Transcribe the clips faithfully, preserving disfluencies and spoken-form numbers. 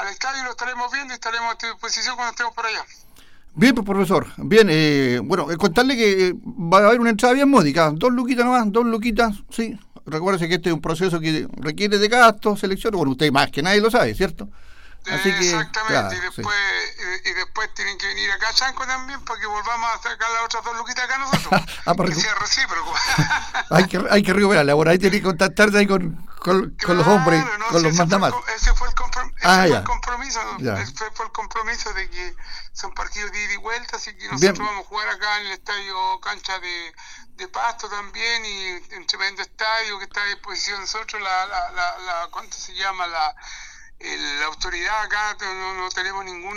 al estadio, lo estaremos viendo y estaremos a tu disposición cuando estemos por allá. Bien, pues profesor, bien, eh, bueno, eh, contarle que eh, va a haber una entrada bien módica, dos luquitas nomás, dos luquitas, sí. Recuérdese que este es un proceso que requiere de gastos, selección, bueno, usted más que nadie lo sabe, ¿cierto? Así que, exactamente, claro, y después sí. y, y después tienen que venir acá a Chanco también para que volvamos a sacar las otras dos luquitas acá nosotros, ah, que sea recíproco. hay que hay que recuperarla, bueno, ahí tiene que contactarse ahí con, con, claro, con los hombres, no, con si los mandamates. Ese fue el, comprom- ese ah, fue ya. el compromiso, ya. ese fue el compromiso de que son partidos de ida y vuelta, así que nosotros bien. Vamos a jugar acá en el estadio cancha de, de Pasto también, y un tremendo estadio que está a disposición de nosotros, la, la, la, la ¿cuánto se llama? La la autoridad acá, no, no tenemos ningún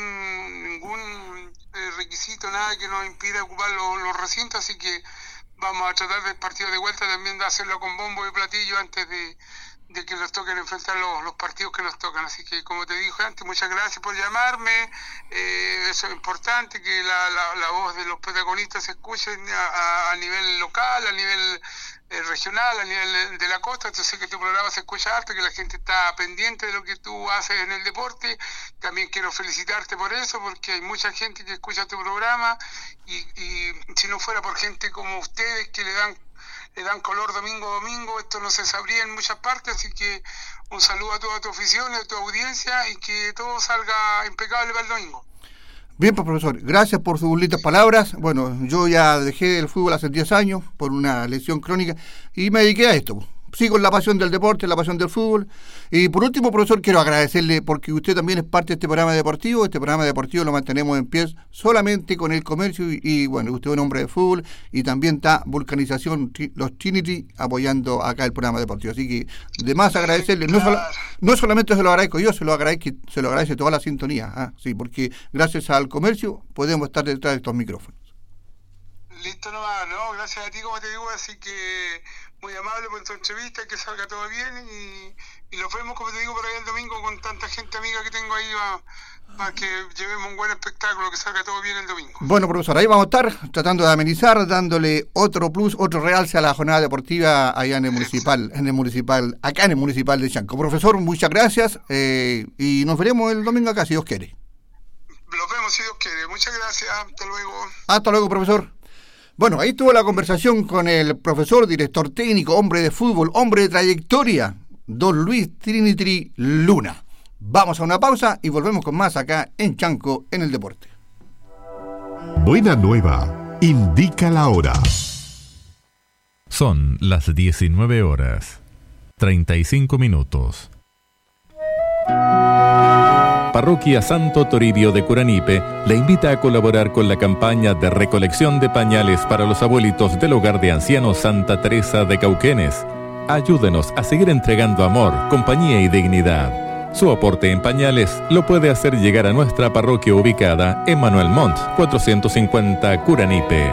ningún requisito, nada que nos impida ocupar los, los recintos, así que vamos a tratar del partido de vuelta también de hacerlo con bombo y platillo antes de, de que nos toquen enfrentar los, los partidos que nos tocan. Así que, como te dije antes, muchas gracias por llamarme, eh, eso es importante, que la, la, la voz de los protagonistas se escuche a, a, a nivel local, a nivel eh, regional, a nivel de la costa. Entonces, que tu programa se escucha alto, que la gente está pendiente de lo que tú haces en el deporte. También quiero felicitarte por eso, porque hay mucha gente que escucha tu programa, y, y si no fuera por gente como ustedes que le dan le dan color domingo a domingo, esto no se sabría en muchas partes. Así que un saludo a toda tu afición, a tu audiencia, y que todo salga impecable para el domingo. Bien, pues profesor, gracias por sus lindas palabras. Bueno, yo ya dejé el fútbol hace diez años por una lesión crónica y me dediqué a esto. Sigo la pasión del deporte, la pasión del fútbol. Y por último, profesor, quiero agradecerle porque usted también es parte de este programa deportivo. Este programa deportivo lo mantenemos en pie solamente con el comercio y, y bueno, usted es un hombre de fútbol y también está Vulcanización, los Trinity, apoyando acá el programa deportivo. Así que, de más agradecerle, no, solo, no solamente se lo agradezco yo, se lo agradezco, se lo agradece toda la sintonía. ¿ah? Sí, porque gracias al comercio podemos estar detrás de estos micrófonos. Listo nomás, ¿no? Gracias a ti, como te digo, así que muy amable por tu entrevista, que salga todo bien, y, y los vemos, como te digo, por ahí el domingo con tanta gente amiga que tengo ahí, para que llevemos un buen espectáculo, que salga todo bien el domingo. Bueno, profesor, ahí vamos a estar tratando de amenizar, dándole otro plus, otro realce a la jornada deportiva allá en el municipal, en el municipal, acá en el municipal de Chanco. Profesor, muchas gracias, eh, y nos veremos el domingo acá, si Dios quiere. Los vemos, si Dios quiere. Muchas gracias, hasta luego. Hasta luego, profesor. Bueno, ahí tuvo la conversación con el profesor, director técnico, hombre de fútbol, hombre de trayectoria, don Luis Trinity Luna. Vamos a una pausa y volvemos con más acá en Chanco, en el deporte. Buena nueva, indica la hora. Son las diecinueve horas, treinta y cinco minutos. Parroquia Santo Toribio de Curanipe le invita a colaborar con la campaña de recolección de pañales para los abuelitos del Hogar de Ancianos Santa Teresa de Cauquenes. Ayúdenos a seguir entregando amor, compañía y dignidad. Su aporte en pañales lo puede hacer llegar a nuestra parroquia ubicada en Manuel Montt, cuatrocientos cincuenta Curanipe.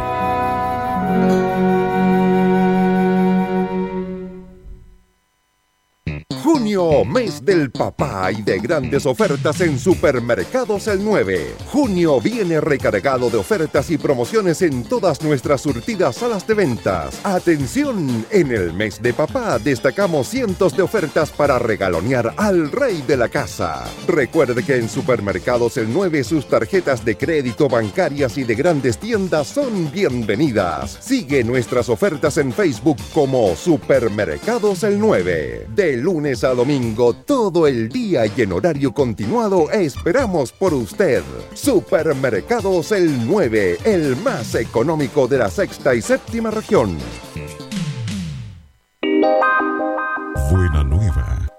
Junio, mes del papá y de grandes ofertas en Supermercados El nueve. Junio viene recargado de ofertas y promociones en todas nuestras surtidas salas de ventas. Atención, en el mes de papá destacamos cientos de ofertas para regalonear al rey de la casa. Recuerde que en Supermercados El nueve sus tarjetas de crédito, bancarias y de grandes tiendas son bienvenidas. Sigue nuestras ofertas en Facebook como Supermercados El nueve. De lunes a domingo, todo el día y en horario continuado, esperamos por usted. Supermercados El nueve, el más económico de la sexta y séptima región. Buena nueva,